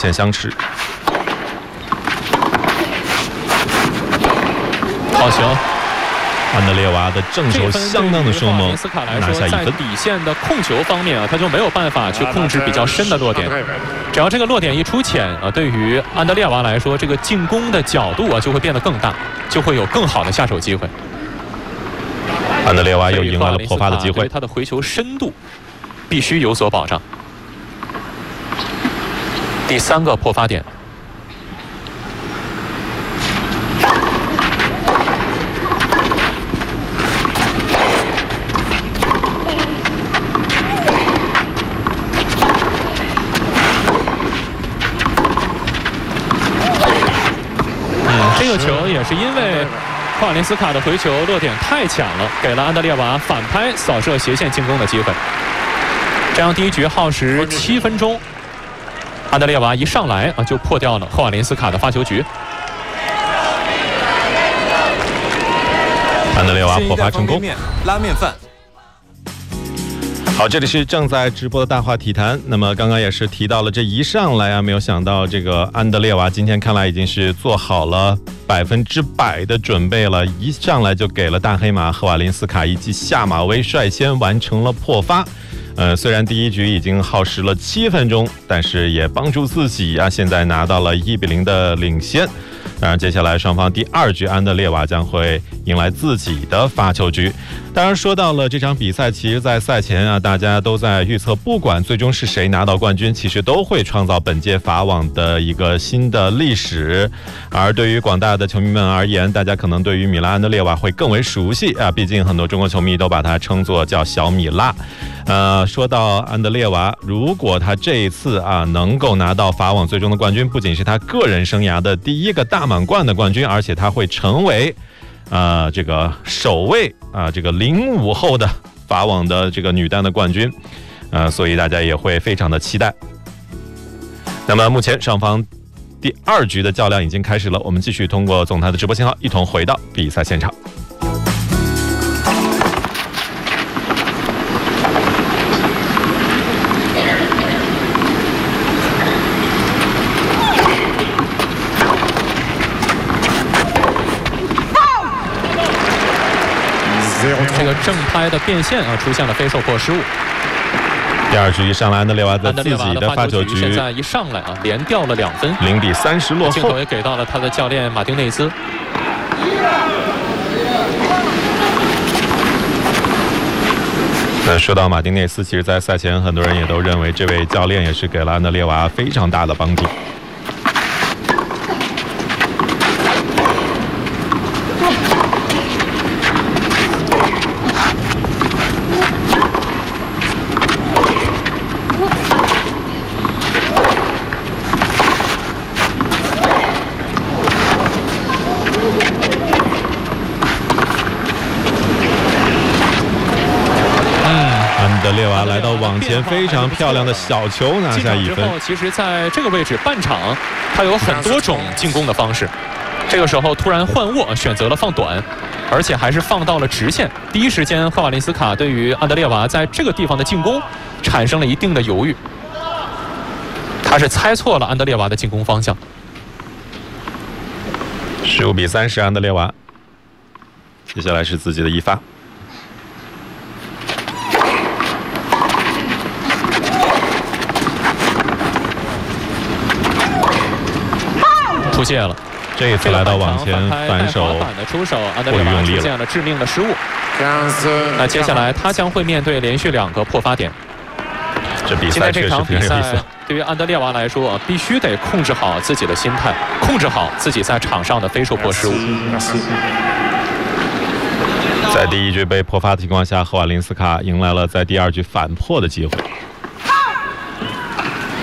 线相持。 好球！ 安德烈娃的正手相当的凶猛，拿下1分。 在底线的控球方面啊，他就没有办法去控制比较深的落点。只要这个落点一出浅啊，对于安德烈娃来说，这个进攻的角度啊就会变得更大，就会有更好的下手机会。 安德烈娃又迎来了破发的机会， 他的回球深度必须有所保障。第3个破发点。这个球也是因为霍瓦林斯卡的回球落点太强了，给了安德烈娃反拍扫射斜线进攻的机会。这样第一局耗时7分钟，安德烈娃一上来啊就破掉了霍瓦林斯卡的发球局。 安德烈娃破发成功。 拉面饭。 好，这里是正在直播的大话体坛。那么刚刚也是提到了，这一上来啊，没有想到这个安德烈娃今天看来已经是做好了100%的准备了，一上来就给了大黑马赫瓦林斯卡一记下马威，率先完成了破发。虽然第一局已经耗时了7分钟，但是也帮助自己啊，现在拿到了1-0的领先。当然，接下来双方第2局，安德烈娃将会迎来自己的发球局。当然，说到了这场比赛，其实在赛前啊，大家都在预测，不管最终是谁拿到冠军，其实都会创造本届法网的一个新的历史。而对于广大的球迷们而言，大家可能对于米拉安德烈娃会更为熟悉啊，毕竟很多中国球迷都把它称作叫小米拉。说到安德烈娃，如果他这一次啊能够拿到法网最终的冠军，不仅是他个人生涯的第1个大满贯的冠军，而且他会成为这个首位这个05后的法网的这个女单的冠军，所以大家也会非常的期待。那么目前双方第2局的较量已经开始了，我们继续通过总台的直播信号一同回到比赛现场。 这个正拍的变线啊，出现了非受迫失误。 第2局上来，安德烈娃在自己的发球局， 现在一上来啊，连掉了2分 ，0-30落后。 镜头也给到了他的教练马丁内斯。 说到马丁内斯，其实在赛前很多人也都认为这位教练也是给了安德烈娃非常大的帮助。安德烈娃来到网前，非常漂亮的小球拿下1分。 其实在这个位置半场，他有很多种进攻的方式。这个时候突然换握，选择了放短，而且还是放到了直线。第一时间，霍瓦林斯卡对于安德烈娃在这个地方的进攻产生了一定的犹豫，他是猜错了安德烈娃的进攻方向。 15-30，安德烈娃。接下来是自己的一发。 出界了， 这一次来到网前反手过于用力了，出现了致命的失误。那接下来他将会面对连续2个破发点。 这比赛确实非常有意思。 对于安德烈娃来说，必须得控制好自己的心态，控制好自己在场上的非受迫失误。 在第1局被破发的情况下，赫瓦林斯卡迎来了在第2局反破的机会。